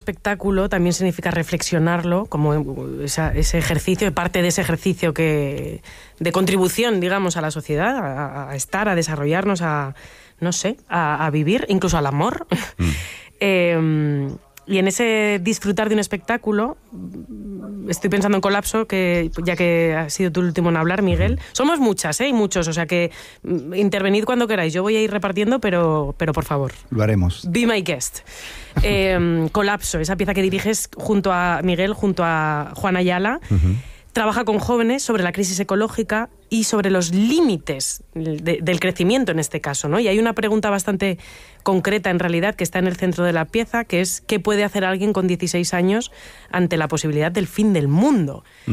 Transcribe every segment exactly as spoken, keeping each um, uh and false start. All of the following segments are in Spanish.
espectáculo también significa reflexionarlo, como esa, ese ejercicio, parte de ese ejercicio que de contribución, digamos, a la sociedad, a, a estar, a desarrollarnos, a, no sé, a, a vivir, incluso al amor. Mm. eh, y en ese disfrutar de un espectáculo, estoy pensando en Colapso, que ya que has sido tú el último en hablar, Miguel. Somos muchas, ¿eh? Y muchos, o sea que intervenid cuando queráis. Yo voy a ir repartiendo, pero, pero por favor. Lo haremos. Be my guest. Eh, Colapso, esa pieza que diriges junto a Miguel, junto a Juan Ayala. Uh-huh. Trabaja con jóvenes sobre la crisis ecológica y sobre los límites de, del crecimiento en este caso, ¿no? Y hay una pregunta bastante concreta en realidad que está en el centro de la pieza, que es ¿qué puede hacer alguien con dieciséis años ante la posibilidad del fin del mundo? Uh-huh.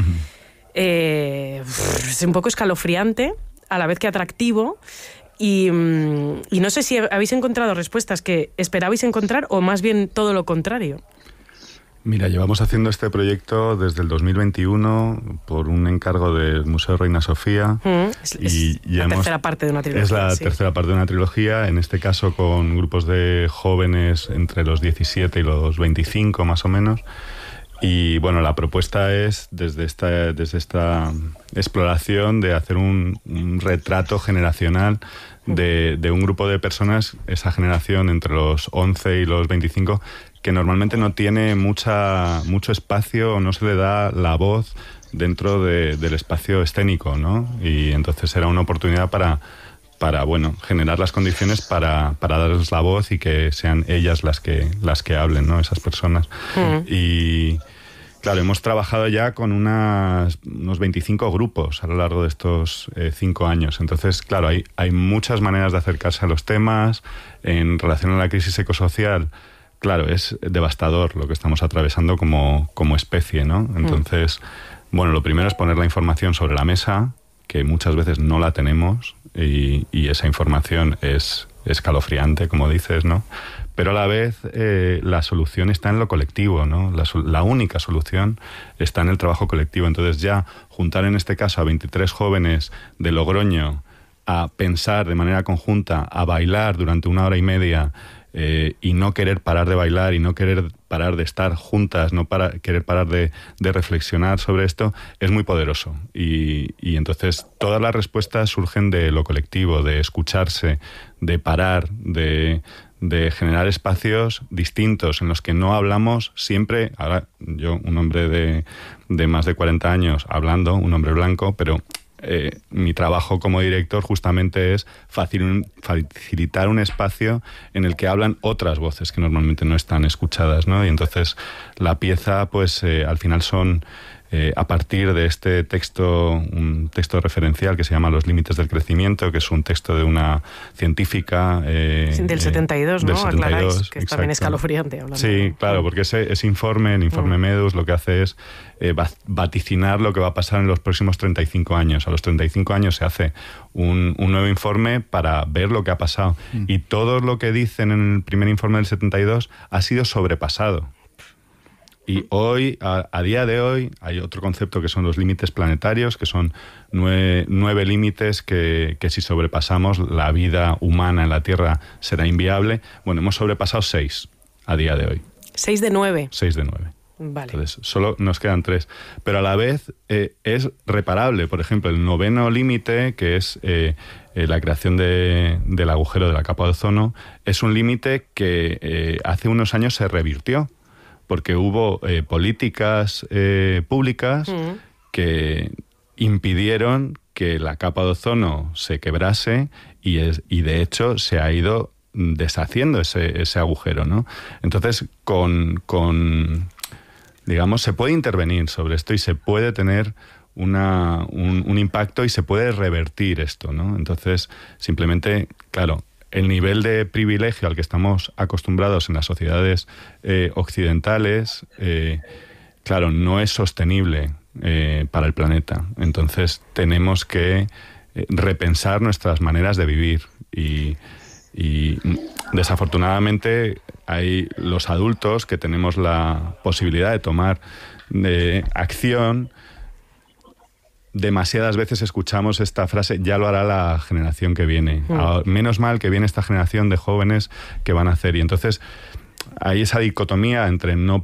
Eh, es un poco escalofriante, a la vez que atractivo. Y, y no sé si habéis encontrado respuestas que esperabais encontrar o más bien todo lo contrario. Mira, llevamos haciendo este proyecto desde el dos mil veintiuno por un encargo del Museo Reina Sofía. Mm, es y, es y la hemos, tercera parte de una trilogía. Es la sí. tercera parte de una trilogía, en este caso con grupos de jóvenes entre los diecisiete y los veinticinco más o menos. Y bueno, la propuesta es desde esta, desde esta exploración de hacer un, un retrato generacional de, de un grupo de personas, esa generación entre los once y los veinticinco, que normalmente no tiene mucha, mucho espacio o no se le da la voz dentro de, del espacio escénico, ¿no? Y entonces era una oportunidad para, para bueno, generar las condiciones para, para darles la voz y que sean ellas las que, las que hablen, ¿no? Esas personas. Mm. Y claro, hemos trabajado ya con unas, unos veinticinco grupos a lo largo de estos eh, cinco años. Entonces, claro, hay, hay muchas maneras de acercarse a los temas. En relación a la crisis ecosocial, claro, es devastador lo que estamos atravesando como, como especie, ¿no? Entonces, mm. bueno, lo primero es poner la información sobre la mesa, que muchas veces no la tenemos, y, y esa información es escalofriante, como dices, ¿no? Pero a la vez eh, la solución está en lo colectivo, ¿no? La, la única solución está en el trabajo colectivo. Entonces ya juntar en este caso a veintitrés jóvenes de Logroño a pensar de manera conjunta, a bailar durante una hora y media, Eh, y no querer parar de bailar y no querer parar de estar juntas, no para, querer parar de, de reflexionar sobre esto, es muy poderoso. Y, y entonces todas las respuestas surgen de lo colectivo, de escucharse, de parar, de, de generar espacios distintos en los que no hablamos siempre. Ahora yo, un hombre de, de más de cuarenta años hablando, un hombre blanco, pero Eh, mi trabajo como director justamente es facil, facilitar un espacio en el que hablan otras voces que normalmente no están escuchadas, ¿no? Y entonces la pieza, pues eh, al final son eh, a partir de este texto, un texto referencial que se llama Los límites del crecimiento, que es un texto de una científica eh, del setenta y dos, eh, ¿no? Del setenta y dos, aclaráis, que es también escalofriante. Hablando sí, de... claro, porque ese, ese informe, el informe mm. MEDUS, lo que hace es eh, vaticinar lo que va a pasar en los próximos treinta y cinco años. A los treinta y cinco años se hace un, un nuevo informe para ver lo que ha pasado. Mm. Y todo lo que dicen en el primer informe del setenta y dos ha sido sobrepasado. Y hoy, a, a día de hoy, hay otro concepto que son los límites planetarios, que son nueve, nueve límites que, que si sobrepasamos la vida humana en la Tierra será inviable. Bueno, hemos sobrepasado seis a día de hoy. ¿Seis de nueve? Seis de nueve. Vale. Entonces, solo nos quedan tres. Pero a la vez eh, es reparable. Por ejemplo, el noveno límite, que es eh, eh, la creación de, del agujero de la capa de ozono, es un límite que eh, hace unos años se revirtió, porque hubo eh, políticas eh, públicas mm. que impidieron que la capa de ozono se quebrase y, es, y de hecho se ha ido deshaciendo ese, ese agujero, ¿no? Entonces, con, con, digamos, se puede intervenir sobre esto y se puede tener una, un, un impacto y se puede revertir esto, ¿no? Entonces, simplemente, claro, el nivel de privilegio al que estamos acostumbrados en las sociedades eh, occidentales, eh, claro, no es sostenible eh, para el planeta. Entonces tenemos que eh, repensar nuestras maneras de vivir y, y desafortunadamente hay los adultos que tenemos la posibilidad de tomar de acción. Demasiadas veces escuchamos esta frase, ya lo hará la generación que viene. Mm. Menos mal que viene esta generación de jóvenes que van a hacer. Y entonces hay esa dicotomía entre no